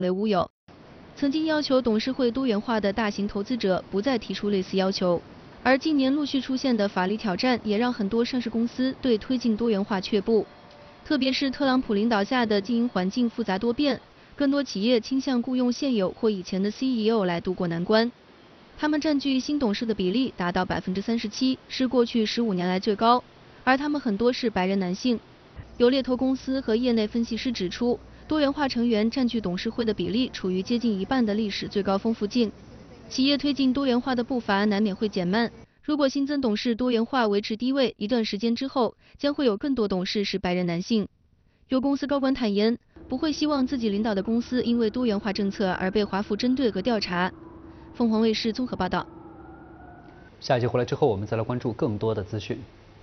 为乌有。曾经要求董事会多元化的大型投资者不再提出类似要求，而近年陆续出现的法律挑战也让很多上市公司对推进多元化却步。特别是特朗普领导下的经营环境复杂多变，更多企业倾向雇佣现有或以前的 CEO 来渡过难关。他们占据新董事的比例达到37%，是过去15年来最高，而他们很多是白人男性。有猎头公司和业内分析师指出，多元化成员占据董事会的比例处于接近一半的历史最高峰附近。企业推进多元化的步伐难免会减慢。如果新增董事多元化维持低位一段时间之后，将会有更多董事是白人男性。有公司高管坦言，不会希望自己领导的公司因为多元化政策而被华府针对和调查。凤凰卫视综合报道。 下一集回来之后，我们再来关注更多的资讯。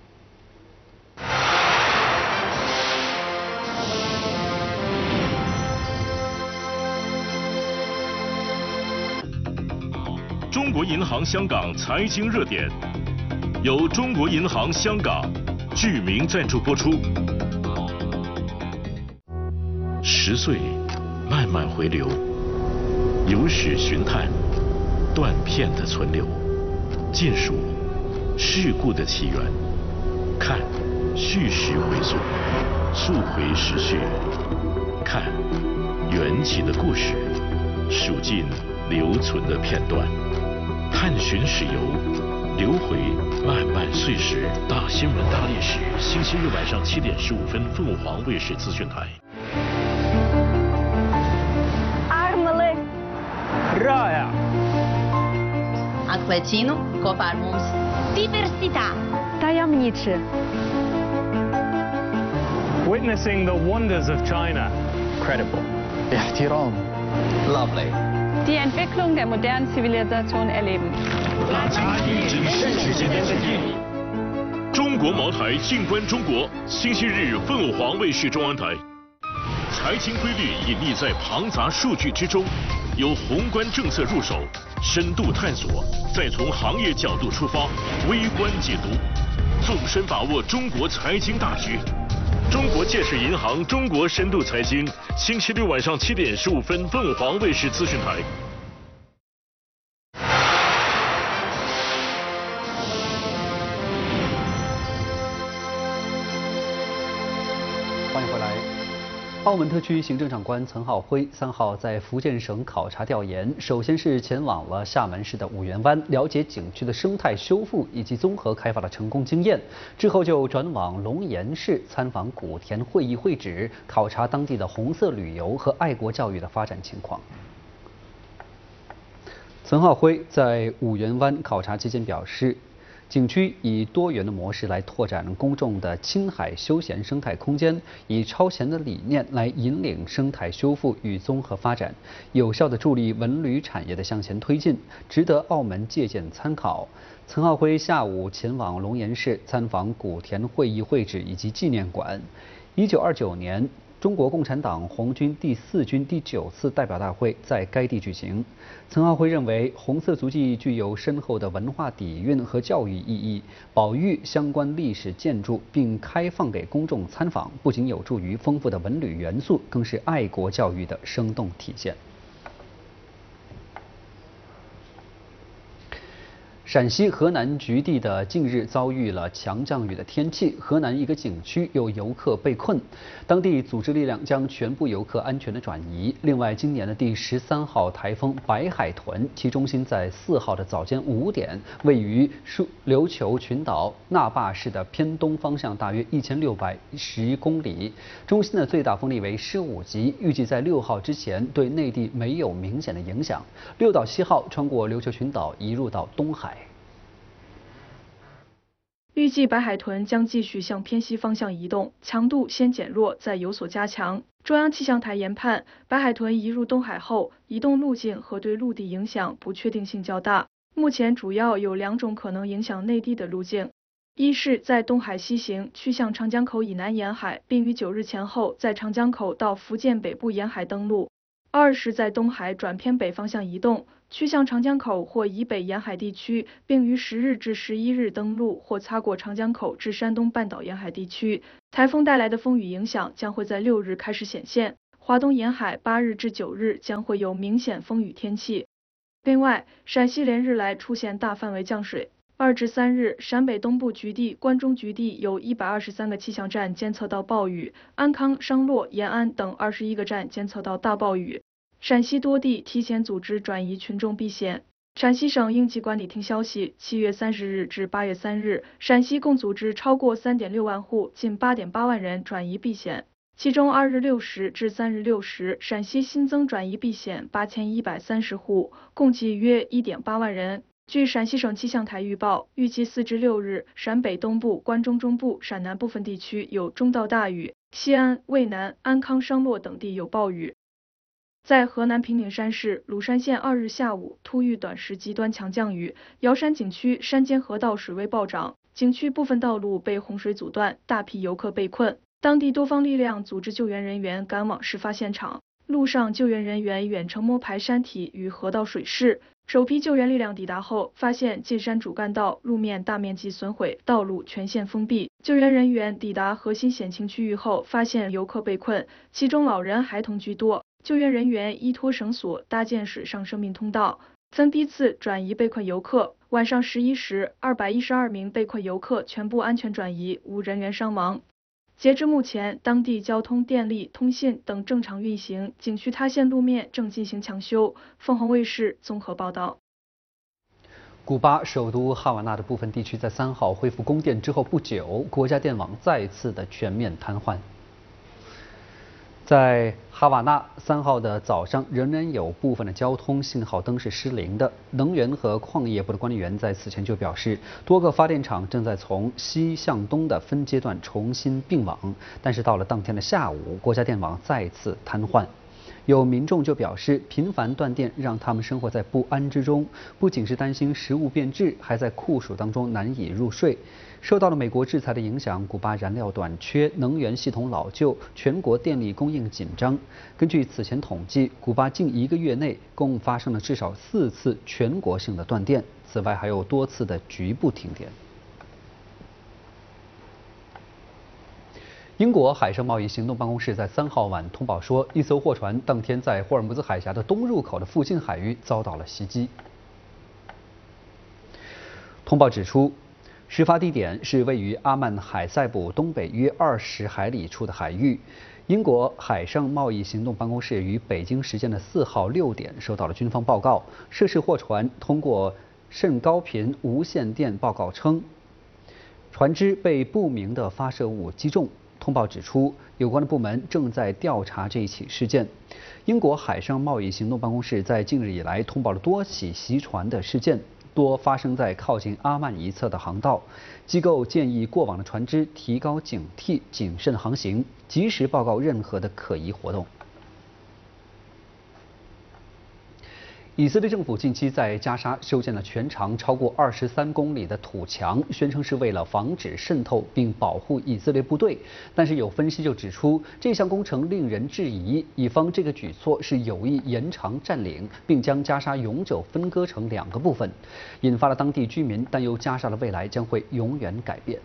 中国银行香港财经热点，由中国银行香港巨名赞助播出。10岁，慢慢回流，有史寻探。断片的存留，尽数事故的起源，看叙事回溯，溯回时序，看缘起的故事，数尽留存的片段，探寻史游，流回漫漫岁时。大新闻大历史，星期日晚上7点15分，凤凰卫视资讯台。 رائع Acquacino, Coparmus. Diversità. Tajemniczy. Witnessing the wonders of China. Credible. احترام. Lovely. Die Entwicklung der modernen Zivilisation erleben. 中国茅台静观中国，星期日凤凰卫视中央台。财经规律隐匿在庞杂数据之中，由宏观政策入手，深度探索，再从行业角度出发，微观解读，纵深把握中国财经大局。中国建设银行中国深度财经，星期六晚上7点15分，凤凰卫视资讯台。 欢迎回来。澳门特区行政长官岑浩辉3号在福建省考察调研，首先是前往了厦门市的五缘湾，了解景区的生态修复以及综合开发的成功经验。之后就转往龙岩市参访古田会议会址，考察当地的红色旅游和爱国教育的发展情况。岑浩辉在五缘湾考察期间表示，景区以多元的模式来拓展公众的青海休闲生态空间，以超前的理念来引领生态修复与综合发展，有效地助力文旅产业的向前推进，值得澳门借鉴参考。岑浩辉下午前往龙岩市参访古田会议会址以及纪念馆。1929年。中国共产党红军第4军第9次代表大会在该地举行。岑浩辉认为，红色足迹具有深厚的文化底蕴和教育意义，保育相关历史建筑并开放给公众参访，不仅有助于丰富的文旅元素，更是爱国教育的生动体现。陕西河南局地的近日遭遇了强降雨的天气，河南一个景区有游客被困，当地组织力量将全部游客安全的转移。另外，今年的第13号台风白海豚，其中心在4号的早间5点，位于琉球群岛那霸市的偏东方向大约1610公里，中心的最大风力为15级，预计在6号之前对内地没有明显的影响。6到7号穿过琉球群岛移入到东海。 预计白海豚将继续向偏西方向移动，强度先减弱，再有所加强。中央气象台研判，白海豚移入东海后，移动路径和对陆地影响不确定性较大。目前主要有2种可能影响内地的路径：一是在东海西行，去向长江口以南沿海，并于9日前后在长江口到福建北部沿海登陆；二是在东海转偏北方向移动，去向长江口或以北沿海地区，并于10日至11日登陆或擦过长江口至山东半岛沿海地区。台风带来的风雨影响将会在6日开始显现， 华东沿海8日至9日将会有明显风雨天气。另外，陕西连日来出现大范围降水。2至3日，陕北东部局地、关中局地有123个气象站监测到暴雨，安康、商洛、延安等21个站监测到大暴雨。陕西多地提前组织转移群众避险。陕西省应急管理厅消息，7月30日至8月3日，陕西共组织超过3.6万户，近8.8万人转移避险。其中2日6时至3日6时，陕西新增转移避险8130户，共计约1.8万人。据陕西省气象台预报，预计4至6日，陕北东部、关中中部、陕南部分地区有中到大雨，西安、渭南、安康、商洛等地有暴雨。在河南平顶山市鲁山县2日下午突遇短时极端强降雨，瑶山景区山间河道水位暴涨，景区部分道路被洪水阻断，大批游客被困。当地多方力量组织救援人员赶往事发现场，路上救援人员远程摸排山体与河道水势。首批救援力量抵达后，发现进山主干道路面大面积损毁，道路全线封闭。救援人员抵达核心险情区域后，发现游客被困，其中老人孩童居多。救援人员依托绳索搭建水上生命通道，分批次转移被困游客。晚上11时，212名被困游客全部安全转移，无人员伤亡。截至目前，当地交通、电力、通信等正常运行，景区塌陷路面正进行抢修。凤凰卫视综合报道。 古巴首都哈瓦那的部分地区在3号恢复供电之后不久，国家电网再次的全面瘫痪。在哈瓦那3号的早上，仍然有部分的交通信号灯是失灵的。能源和矿业部的管理员在此前就表示，多个发电厂正在从西向东的分阶段重新并网，但是到了当天的下午，国家电网再次瘫痪。有民众就表示，频繁断电让他们生活在不安之中，不仅是担心食物变质，还在酷暑当中难以入睡。受到了美国制裁的影响，古巴燃料短缺，能源系统老旧，全国电力供应紧张。根据此前统计，古巴近1个月内共发生了至少4次全国性的断电，此外还有多次的局部停电。英国海上贸易行动办公室在3号晚通报说，一艘货船当天在霍尔木兹海峡的东入口的附近海域遭到了袭击。通报指出，事发地点是位于阿曼海塞部东北约20海里处的海域。英国海上贸易行动办公室于北京时间的4号6点收到了军方报告，涉事货船通过甚高频无线电报告称，船只被不明的发射物击中。通报指出，有关的部门正在调查这一起事件。英国海上贸易行动办公室在近日以来通报了多起袭船的事件，多发生在靠近阿曼一侧的航道。机构建议过往的船只提高警惕，谨慎航行，及时报告任何的可疑活动。以色列政府近期在加沙修建了全长超过23公里的土墙，宣称是为了防止渗透并保护以色列部队。但是有分析就指出，这项工程令人质疑，以方这个举措是有意延长占领，并将加沙永久分割成2个部分，引发了当地居民担忧加沙的未来将会永远改变。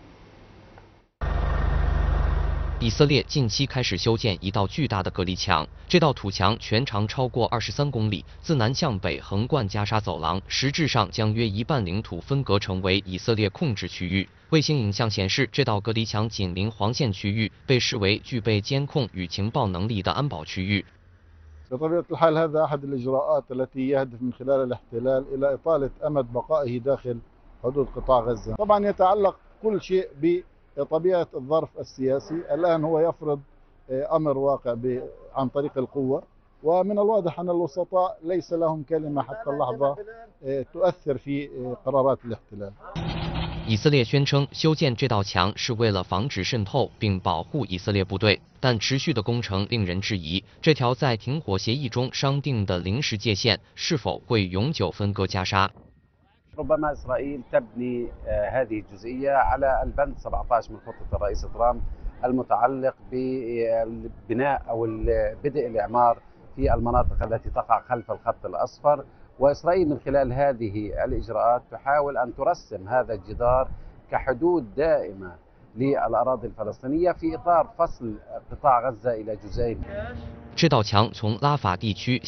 以色列近期开始修建一道巨大的隔离墙，这道土墙全长超过23公里，自南向北横贯加沙走廊，实质上将约一半领土分隔成为以色列控制区域。卫星影像显示，这道隔离墙紧邻黄线区域，被视为具备监控与情报能力的安保区域。 بطبيعة الحال هذا أحد الإجراءات التي يهدف من خلال الاحتلال إلى إطالة أمد بقائه داخل حدود قطاع غزة. طبعا يتعلق كل شيء بطبيعة الظرف السياسي. الآن هو يفرض أمر واقع عن طريق القوة، ومن الواضح أن الوسطاء ليس لهم كلمة حتى اللحظة تؤثر في قرارات الاحتلال. 以色列宣称修建这道墙是为了防止渗透并保护以色列部队，但持续的工程令人质疑，这条在停火协议中商定的临时界限是否会永久分割加沙。 ربما إسرائيل تبني هذه الجزئية على البند 17 من خطة الرئيس ترامب المتعلق ببناء أو بدء الإعمار في المناطق التي تقع خلف الخط الأصفر، وإسرائيل من خلال هذه الإجراءات تحاول أن ترسم هذا الجدار كحدود دائمة للأراضي الفلسطينية في إطار فصل قطاع غزة إلى جزئين. 这道墙从拉法地区